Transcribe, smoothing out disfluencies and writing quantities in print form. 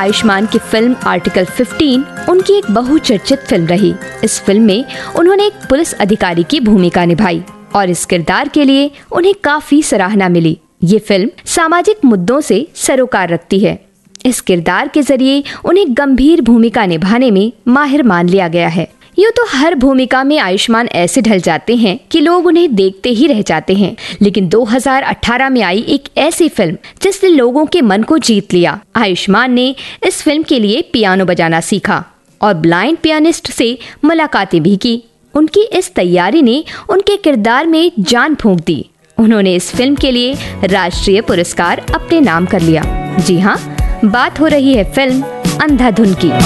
आयुष्मान की film article 15 उनकी एक बहुचर्चित फिल्म रही। इस फिल्म में उन्होंने एक पुलिस अधिकारी की भूमिका निभाई और इस किरदार के लिए उन्हें काफी सराहना मिली। ये फिल्म सामाजिक मुद्दों से सरोकार रखती है। इस किरदार के जरिए उन्हें गंभीर भूमिका निभाने में माहिर मान लिया गया है। यूँ तो हर भूमिका में आयुष्मान ऐसे ढल जाते हैं कि लोग उन्हें देखते ही रह जाते हैं, लेकिन 2018 में आई एक ऐसी फिल्म जिसने लोगों के मन को जीत लिया। आयुष्मान ने इस फिल्म के लिए पियानो बजाना सीखा और ब्लाइंड पियानिस्ट से मुलाकातें भी की। उनकी इस तैयारी ने उनके किरदार में जान फूंक दी। उन्होंने इस फिल्म के लिए राष्ट्रीय पुरस्कार अपने नाम कर लिया। जी हाँ, बात हो रही है फिल्म अंधाधुन की।